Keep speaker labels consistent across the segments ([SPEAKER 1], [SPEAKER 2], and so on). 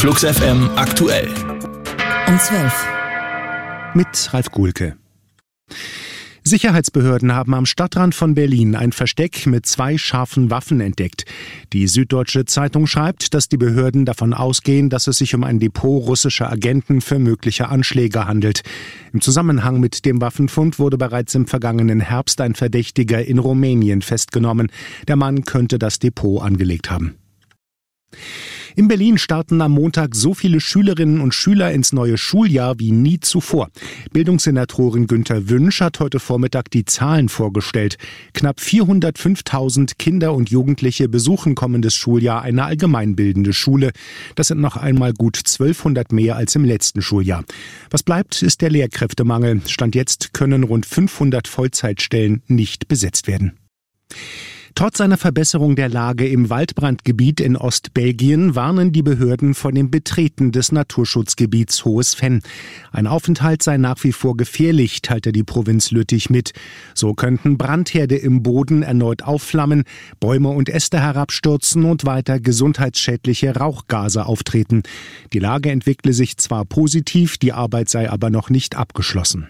[SPEAKER 1] Flux FM aktuell.
[SPEAKER 2] Um 12.
[SPEAKER 3] Mit Ralf Guhlke. Sicherheitsbehörden haben am Stadtrand von Berlin ein Versteck mit 2 scharfen Waffen entdeckt. Die Süddeutsche Zeitung schreibt, dass die Behörden davon ausgehen, dass es sich um ein Depot russischer Agenten für mögliche Anschläge handelt. Im Zusammenhang mit dem Waffenfund wurde bereits im vergangenen Herbst ein Verdächtiger in Rumänien festgenommen. Der Mann könnte das Depot angelegt haben. In Berlin starten am Montag so viele Schülerinnen und Schüler ins neue Schuljahr wie nie zuvor. Bildungssenatorin Günter Wünsch hat heute Vormittag die Zahlen vorgestellt. Knapp 405.000 Kinder und Jugendliche besuchen kommendes Schuljahr eine allgemeinbildende Schule. Das sind noch einmal gut 1200 mehr als im letzten Schuljahr. Was bleibt, ist der Lehrkräftemangel. Stand jetzt können rund 500 Vollzeitstellen nicht besetzt werden. Trotz einer Verbesserung der Lage im Waldbrandgebiet in Ostbelgien warnen die Behörden vor dem Betreten des Naturschutzgebiets Hohes Venn. Ein Aufenthalt sei nach wie vor gefährlich, teilte die Provinz Lüttich mit. So könnten Brandherde im Boden erneut aufflammen, Bäume und Äste herabstürzen und weiter gesundheitsschädliche Rauchgase auftreten. Die Lage entwickle sich zwar positiv, die Arbeit sei aber noch nicht abgeschlossen.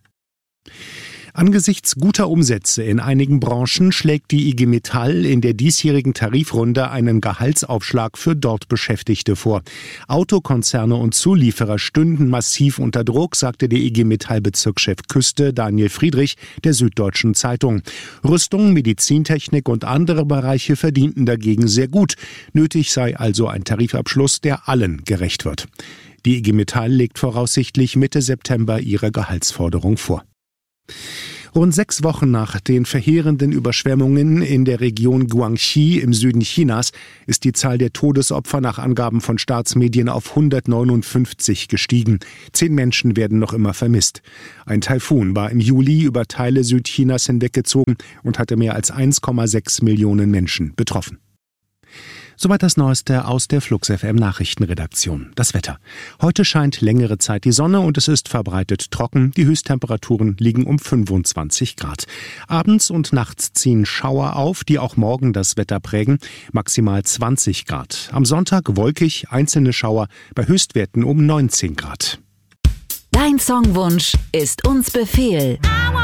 [SPEAKER 3] Angesichts guter Umsätze in einigen Branchen schlägt die IG Metall in der diesjährigen Tarifrunde einen Gehaltsaufschlag für dort Beschäftigte vor. Autokonzerne und Zulieferer stünden massiv unter Druck, sagte der IG Metall-Bezirkschef Küste Daniel Friedrich der Süddeutschen Zeitung. Rüstung, Medizintechnik und andere Bereiche verdienten dagegen sehr gut. Nötig sei also ein Tarifabschluss, der allen gerecht wird. Die IG Metall legt voraussichtlich Mitte September ihre Gehaltsforderung vor. Rund 6 Wochen nach den verheerenden Überschwemmungen in der Region Guangxi im Süden Chinas ist die Zahl der Todesopfer nach Angaben von Staatsmedien auf 159 gestiegen. 10 Menschen werden noch immer vermisst. Ein Taifun war im Juli über Teile Südchinas hinweggezogen und hatte mehr als 1,6 Millionen Menschen betroffen. Soweit das Neueste aus der Flux FM Nachrichtenredaktion. Das Wetter. Heute scheint längere Zeit die Sonne und es ist verbreitet trocken. Die Höchsttemperaturen liegen um 25 Grad. Abends und nachts ziehen Schauer auf, die auch morgen das Wetter prägen. Maximal 20 Grad. Am Sonntag wolkig, einzelne Schauer bei Höchstwerten um 19 Grad.
[SPEAKER 2] Dein Songwunsch ist uns Befehl.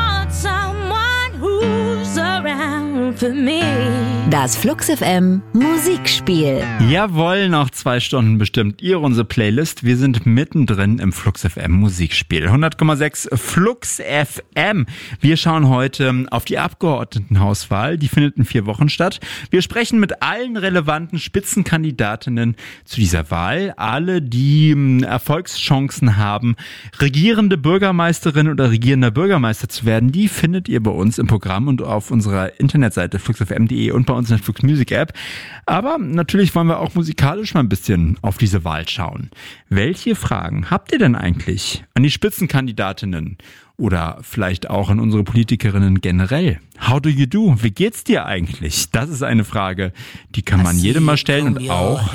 [SPEAKER 2] Das Flux FM Musikspiel.
[SPEAKER 4] Jawohl, noch 2 Stunden bestimmt ihr unsere Playlist. Wir sind mittendrin im Flux FM Musikspiel. 100,6 Flux FM. Wir schauen heute auf die Abgeordnetenhauswahl. Die findet in 4 Wochen statt. Wir sprechen mit allen relevanten Spitzenkandidatinnen zu dieser Wahl. Alle, die Erfolgschancen haben, regierende Bürgermeisterin oder regierender Bürgermeister zu werden, die findet ihr bei uns im Programm und auf unserer Internetseite fluxfm.de und bei uns in der Flux Music App. Aber natürlich wollen wir auch musikalisch mal ein bisschen auf diese Wahl schauen. Welche Fragen habt ihr denn eigentlich an die Spitzenkandidatinnen oder vielleicht auch an unsere Politikerinnen generell? How do you do? Wie geht's dir eigentlich? Das ist eine Frage, die kann man jedem mal stellen und auch